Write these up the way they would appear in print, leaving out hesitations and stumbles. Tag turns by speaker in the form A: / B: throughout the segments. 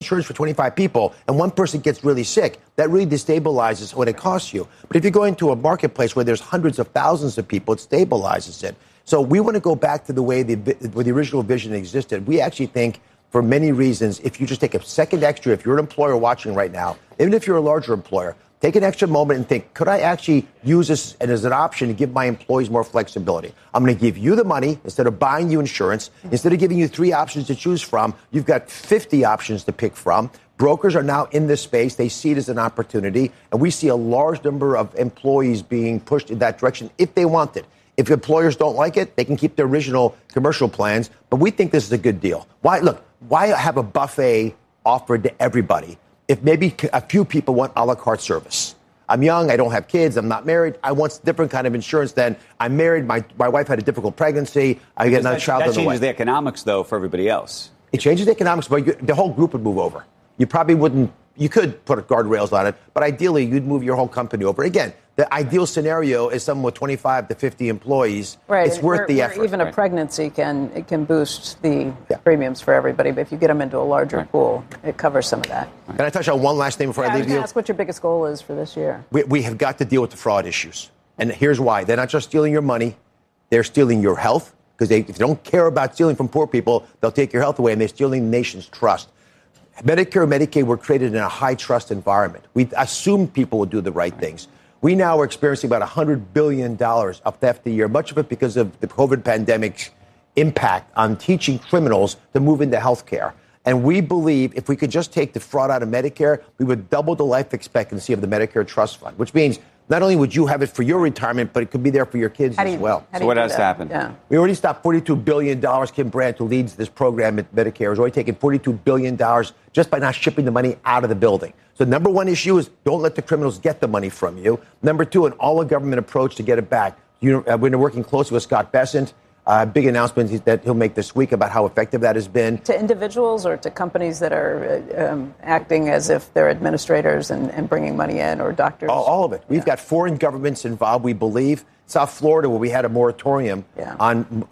A: insurance for 25 people and one person gets really sick, that really destabilizes what it costs you. But if you go into a marketplace where there's hundreds of thousands of people, it stabilizes it. So we want to go back to the way the original vision existed. We actually think, for many reasons, if you just take a second extra, if you're an employer watching right now, even if you're a larger employer, take an extra moment and think, could I actually use this as an option to give my employees more flexibility? I'm going to give you the money instead of buying you insurance. Instead of giving you 3 options to choose from, you've got 50 options to pick from. Brokers are now in this space. They see it as an opportunity. And we see a large number of employees being pushed in that direction if they want it. If employers don't like it, they can keep their original commercial plans. But we think this is a good deal. Why have a buffet offered to everybody if maybe a few people want a la carte service? I'm young, I don't have kids, I'm not married. I want a different kind of insurance than I'm married, my wife had a difficult pregnancy, I get another child on the way.
B: That changes the economics, though, for everybody else.
A: It changes the economics, but the whole group would move over. You probably wouldn't, you could put guardrails on it, but ideally you'd move your whole company over. Again, the ideal scenario is someone with 25 to 50 employees.
C: Right.
A: It's worth the effort.
C: Even a pregnancy can boost the premiums for everybody. But if you get them into a larger pool, it covers some of that.
A: Can I touch on one last thing before I leave you?
C: I was going to ask what your biggest goal is for this year.
A: We have got to deal with the fraud issues. And here's why. They're not just stealing your money. They're stealing your health. Because if they don't care about stealing from poor people, they'll take your health away. And they're stealing the nation's trust. Medicare and Medicaid were created in a high-trust environment. We assumed people would do the right things. We now are experiencing about $100 billion of theft a year, much of it because of the COVID pandemic's impact on teaching criminals to move into health care. And we believe if we could just take the fraud out of Medicare, we would double the life expectancy of the Medicare Trust Fund, which means not only would you have it for your retirement, but it could be there for your kids as well.
B: So what has to happen?
C: Yeah.
A: We already stopped $42 billion. Kim Brandt, who leads this program at Medicare, has already taken $42 billion just by not shipping the money out of the building. So number one issue is don't let the criminals get the money from you. Number two, an all-of-government approach to get it back. We're working closely with Scott Bessent. Big announcement that he'll make this week about how effective that has been.
C: To individuals or to companies that are acting as if they're administrators and bringing money in, or doctors?
A: All of it. We've got foreign governments involved, we believe. South Florida, where we had a moratorium on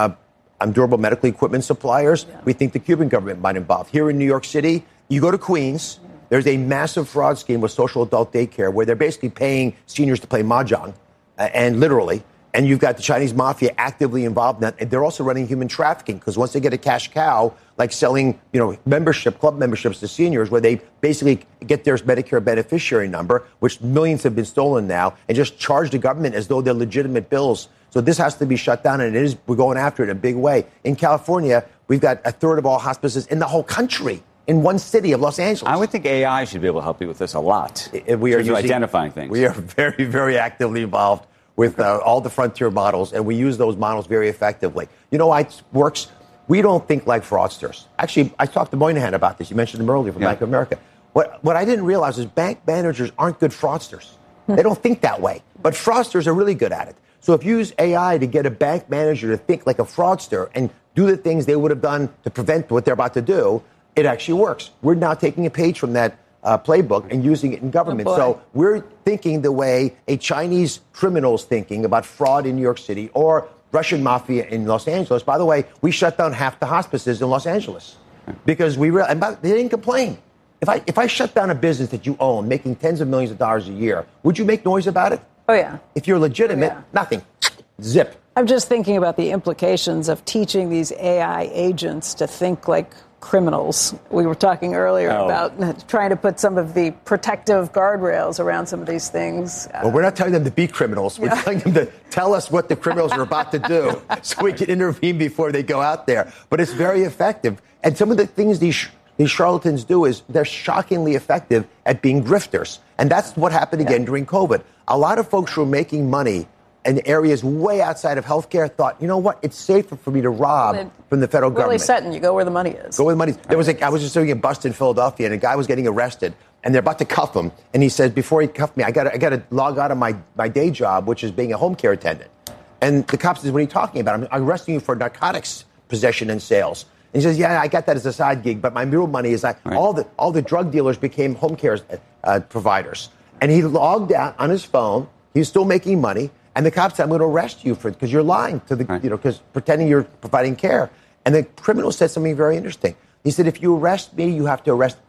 A: durable medical equipment suppliers. We think the Cuban government might involve. Here in New York City, you go to Queens, there's a massive fraud scheme with social adult daycare where they're basically paying seniors to play mahjong, and literally. And you've got the Chinese mafia actively involved in that. And they're also running human trafficking because once they get a cash cow, like selling, club memberships to seniors, where they basically get their Medicare beneficiary number, which millions have been stolen now, and just charge the government as though they're legitimate bills. So this has to be shut down, and we're going after it in a big way. In California, we've got a third of all hospices in the whole country in one city of Los Angeles.
B: I would think AI should be able to help you with this a lot.
A: We are
B: identifying things.
A: We are very, very actively involved with all the frontier models, and we use those models very effectively. You know why it works? We don't think like fraudsters. Actually, I talked to Moynihan about this. You mentioned him earlier from Bank of America. What I didn't realize is bank managers aren't good fraudsters. They don't think that way. But fraudsters are really good at it. So if you use AI to get a bank manager to think like a fraudster and do the things they would have done to prevent what they're about to do, it actually works. We're now taking a page from that playbook and using it in government. So we're thinking the way a Chinese criminal's thinking about fraud in New York City or Russian mafia in Los Angeles. By the way, we shut down half the hospices in Los Angeles because they didn't complain. If I shut down a business that you own, making tens of millions of dollars a year, would you make noise about it?
C: Oh, yeah.
A: If you're legitimate, nothing. Zip.
C: I'm just thinking about the implications of teaching these AI agents to think like criminals. We were talking earlier about trying to put some of the protective guardrails around some of these things.
A: Well, we're not telling them to be criminals. We're telling them to tell us what the criminals are about to do so we can intervene before they go out there. But it's very effective. And some of the things these charlatans do is they're shockingly effective at being grifters. And that's what happened again during COVID. A lot of folks who were making money in areas way outside of healthcare thought, you know what, it's safer for me to rob from the federal government.
C: Setting, you go where the money is.
A: Go where the money is. I was just doing a bust in Philadelphia, and a guy was getting arrested, and they're about to cuff him. And he says, before he cuffed me, I got to log out of my day job, which is being a home care attendant. And the cop says, what are you talking about? I'm arresting you for narcotics possession and sales. And he says, yeah, I got that as a side gig, but my real money is all the drug dealers became home care providers. And he logged out on his phone. He was still making money. And the cop said, I'm going to arrest you because you're lying to because pretending you're providing care. And the criminal said something very interesting. He said, if you arrest me, you have to arrest